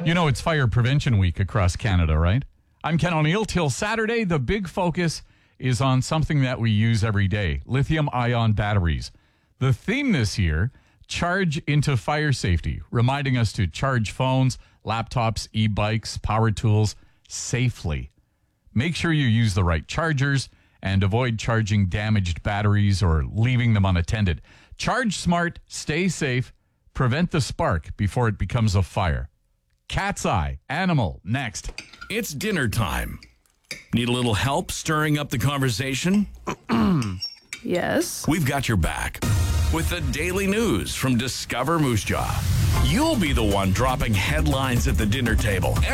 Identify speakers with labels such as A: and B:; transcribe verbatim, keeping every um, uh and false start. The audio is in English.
A: You know, it's Fire Prevention Week across Canada, right? I'm Ken O'Neill. Till Saturday, the big focus is on something that we use every day, lithium-ion batteries. The theme this year, Charge into Fire Safety, reminding us to charge phones, laptops, e-bikes, power tools safely. Make sure you use the right chargers and avoid charging damaged batteries or leaving them unattended. Charge smart, stay safe, prevent the spark before it becomes a fire. Cat's Eye, Animal, next.
B: It's dinner time. Need a little help stirring up the conversation?
C: Yes.
B: We've got your back. With the daily news from Discover Moose Jaw. You'll be the one dropping headlines at the dinner table.